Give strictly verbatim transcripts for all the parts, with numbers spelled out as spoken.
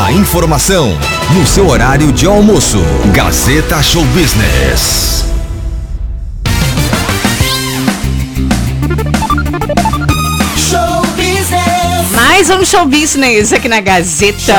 A informação no seu horário de almoço. Gazeta Show Business. Show Business. Mais um Show Business aqui na Gazeta.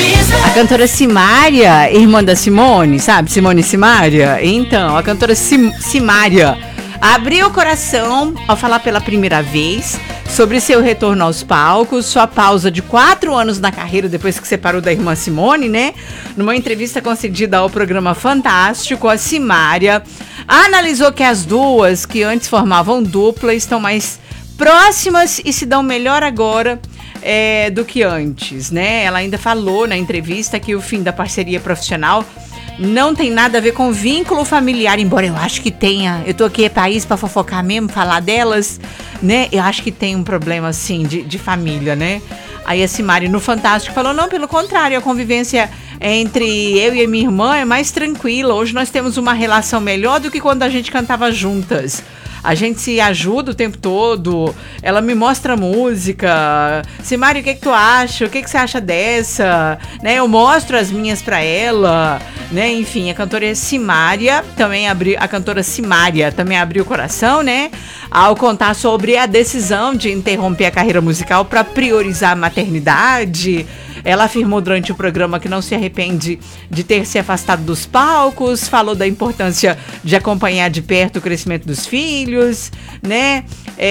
A cantora Simária, irmã da Simone, sabe? Simone e Simária. Então, a cantora Sim- Simária abriu o coração ao falar pela primeira vez sobre seu retorno aos palcos, sua pausa de quatro anos na carreira depois que separou da irmã Simone, né? Numa entrevista concedida ao programa Fantástico, a Simária analisou que as duas, que antes formavam dupla, estão mais próximas e se dão melhor agora é, do que antes, né? Ela ainda falou na entrevista que o fim da parceria profissional não tem nada a ver com vínculo familiar, embora eu acho que tenha. Eu tô aqui é país pra fofocar mesmo, falar delas, né? Eu acho que tem um problema, assim, de, de família, né? Aí a Simária no Fantástico falou, não, pelo contrário, a convivência entre eu e a minha irmã é mais tranquila. Hoje nós temos uma relação melhor do que quando a gente cantava juntas. A gente se ajuda o tempo todo, ela me mostra música. Simária, o que que tu acha? O que que você acha dessa? Né, eu mostro as minhas pra ela, né? Enfim, a cantora Simária também abriu, a cantora Simária também abriu o coração, né? Ao contar sobre a decisão de interromper a carreira musical para priorizar a maternidade. Ela afirmou durante o programa que não se arrepende de ter se afastado dos palcos, falou da importância de acompanhar de perto o crescimento dos filhos, né?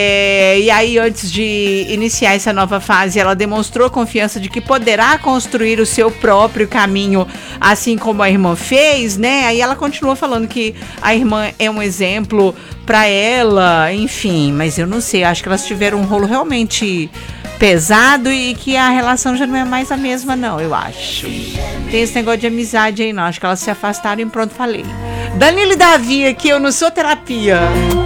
É, e aí, antes de iniciar essa nova fase, ela demonstrou confiança de que poderá construir o seu próprio caminho, assim como a irmã fez, né? Aí ela continua falando que a irmã é um exemplo para ela, enfim, mas eu não sei, acho que elas tiveram um rolo realmente pesado e que a relação já não é mais a mesma, não, eu acho. Tem esse negócio de amizade aí, não. Acho que elas se afastaram e pronto, falei. Danilo e Davi aqui, eu não sou terapia.